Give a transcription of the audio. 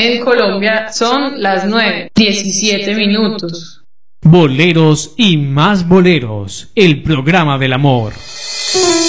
En Colombia son las 9:17. Boleros y más boleros, el programa del amor.